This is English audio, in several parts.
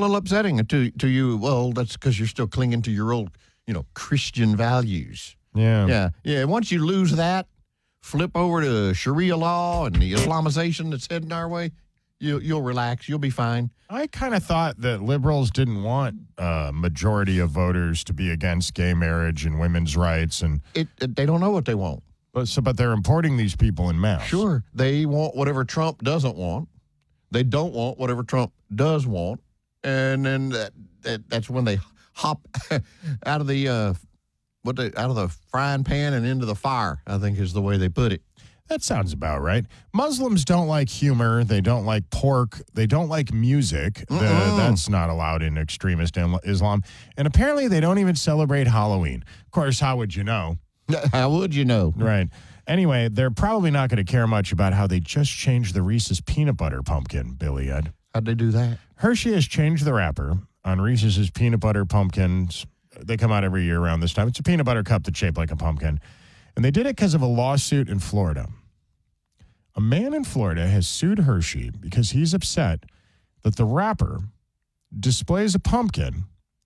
A little upsetting to you. Well, that's because you're still clinging to your old, Christian values. Yeah. Yeah. Once you lose that, flip over to Sharia law and the Islamization that's heading our way, you'll relax. You'll be fine. I kind of thought that liberals didn't want a majority of voters to be against gay marriage and women's rights. And they don't know what they want. But they're importing these people in mass. Sure. They want whatever Trump doesn't want. They don't want whatever Trump does want. And then that's when they hop out of the frying pan and into the fire, I think is the way they put it. That sounds about right. Muslims don't like humor. They don't like pork. They don't like music. That's not allowed in extremist Islam. And apparently they don't even celebrate Halloween. Of course, how would you know? How would you know? Right. Anyway, they're probably not going to care much about how they just changed the Reese's peanut butter pumpkin, Billy Ed. How'd they do that? Hershey has changed the wrapper on Reese's peanut butter pumpkins. They come out every year around this time. It's a peanut butter cup that's shaped like a pumpkin. And they did it because of a lawsuit in Florida. A man in Florida has sued Hershey because he's upset that the wrapper displays a pumpkin,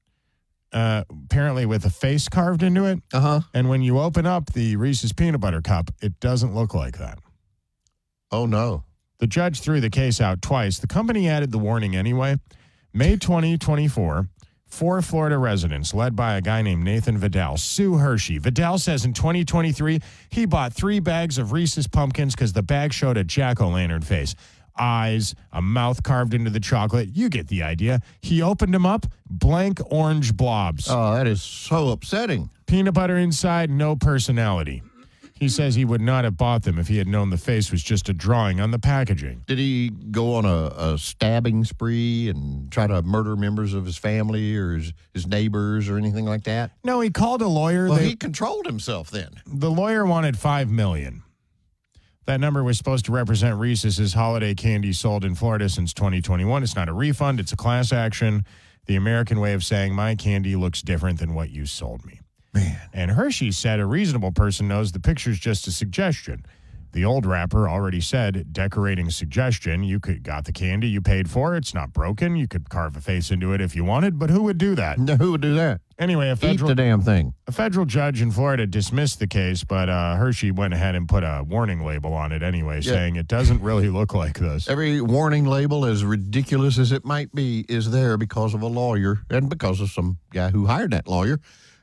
apparently with a face carved into it. Uh-huh. And when you open up the Reese's peanut butter cup, it doesn't look like that. Oh, no. The judge threw the case out twice. The company added the warning anyway. May 2024, 4 Florida residents, led by a guy named Nathan Vidal, sue Hershey. Vidal says in 2023, he bought 3 bags of Reese's pumpkins because the bag showed a jack-o'-lantern face. Eyes, a mouth carved into the chocolate. You get the idea. He opened them up, blank orange blobs. Oh, that is so upsetting. Peanut butter inside, no personality. He says he would not have bought them if he had known the face was just a drawing on the packaging. Did he go on a stabbing spree and try to murder members of his family or his neighbors or anything like that? No, he called a lawyer. Well, he controlled himself then. The lawyer wanted $5 million. That number was supposed to represent Reese's holiday candy sold in Florida since 2021. It's not a refund. It's a class action. The American way of saying my candy looks different than what you sold me. Man. And Hershey said a reasonable person knows the picture's just a suggestion. The old rapper already said, decorating suggestion. You got the candy you paid for. It's not broken. You could carve a face into it if you wanted, but who would do that? No, who would do that? Anyway, Eat the damn thing. A federal judge in Florida dismissed the case, but Hershey went ahead and put a warning label on it anyway, saying it doesn't really look like this. Every warning label, as ridiculous as it might be, is there because of a lawyer and because of some guy who hired that lawyer.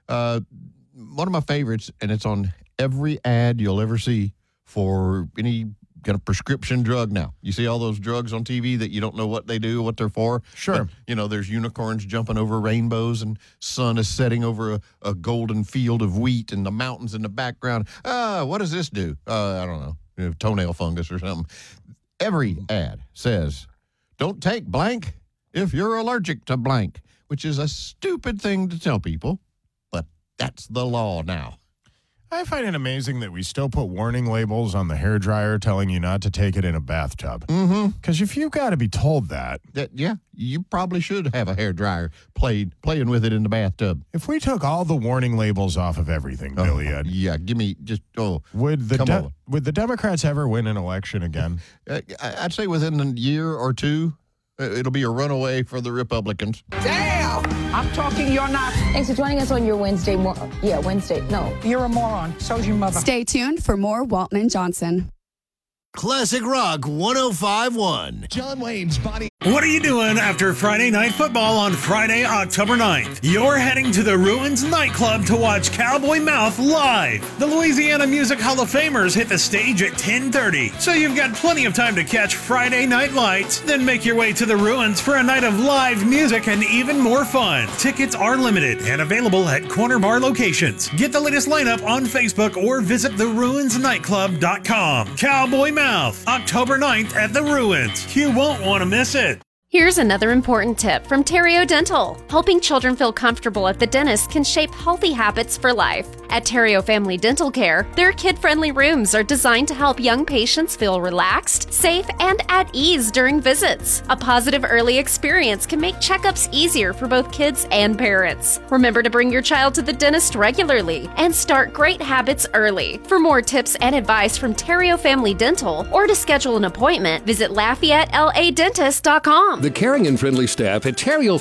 One of my favorites, and it's on every ad you'll ever see for any kind of prescription drug now. You see all those drugs on TV that you don't know what they do, what they're for. Sure. But, there's unicorns jumping over rainbows and sun is setting over a golden field of wheat and the mountains in the background. What does this do? I don't know, toenail fungus or something. Every ad says, don't take blank if you're allergic to blank, which is a stupid thing to tell people, but that's the law now. I find it amazing that we still put warning labels on the hairdryer telling you not to take it in a bathtub. Mm-hmm. Because if you've got to be told that, you probably should have a hairdryer playing with it in the bathtub. If we took all the warning labels off of everything, Billy Ed. Yeah, give me just, would the Democrats ever win an election again? I'd say within a year or two, it'll be a runaway for the Republicans. Damn! I'm talking, you're not. Thanks for joining us on your Wednesday. Wednesday. No. You're a moron. So's your mother. Stay tuned for more Walton and Johnson. Classic Rock 105.1. John Wayne's Body. What are you doing after Friday Night Football on Friday, October 9th? You're heading to the Ruins nightclub to watch Cowboy Mouth live. The Louisiana Music Hall of Famers hit the stage at 10:30, so you've got plenty of time to catch Friday Night Lights, then make your way to the Ruins for a night of live music and even more fun. Tickets are limited and available at corner bar locations. Get the latest lineup on Facebook or visit theruinsnightclub.com. Cowboy Mouth, October 9th at the Ruins. You won't want to miss it. Here's another important tip from Terrio Dental. Helping children feel comfortable at the dentist can shape healthy habits for life. At Terrio Family Dental Care, their kid-friendly rooms are designed to help young patients feel relaxed, safe, and at ease during visits. A positive early experience can make checkups easier for both kids and parents. Remember to bring your child to the dentist regularly and start great habits early. For more tips and advice from Terrio Family Dental or to schedule an appointment, visit LafayetteLADentist.com. The caring and friendly staff at Terrio